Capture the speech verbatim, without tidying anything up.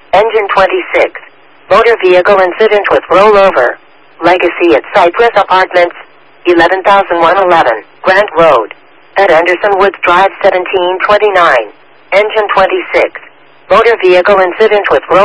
Engine twenty-six. Motor vehicle incident with rollover. Legacy at Cypress Apartments, eleven thousand one hundred eleven, Grant Road. At Anderson Woods Drive seventeen twenty-nine. Engine twenty-six. Motor vehicle incident with rollover.